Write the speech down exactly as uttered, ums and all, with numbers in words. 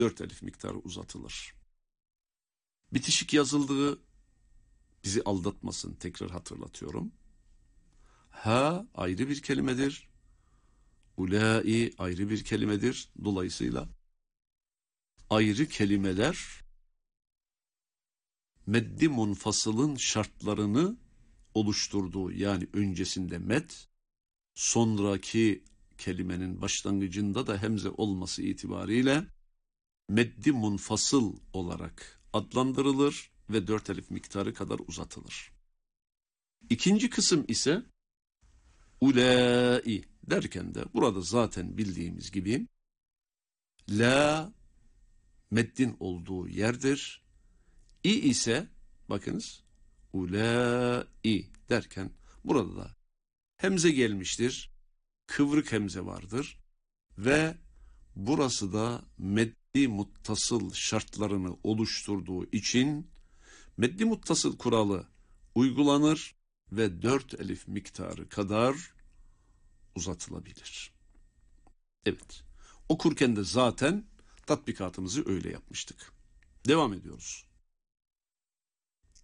dört elif miktarı uzatılır. Bitişik yazıldığı bizi aldatmasın, tekrar hatırlatıyorum. Ha ayrı bir kelimedir. Ulai ayrı bir kelimedir. Dolayısıyla ayrı kelimeler meddi munfasılın şartlarını oluşturduğu, yani öncesinde med, sonraki kelimenin başlangıcında da hemze olması itibariyle meddi munfasıl olarak adlandırılır ve dört elif miktarı kadar uzatılır. İkinci kısım ise ulai derken de burada zaten bildiğimiz gibi la meddin olduğu yerdir. İ ise bakınız ulai derken burada da hemze gelmiştir. Kıvrık hemze vardır ve burası da meddi muttasıl şartlarını oluşturduğu için meddi muttasıl kuralı uygulanır ve dört elif miktarı kadar uzatılabilir. Evet, okurken de zaten tatbikatımızı öyle yapmıştık. Devam ediyoruz.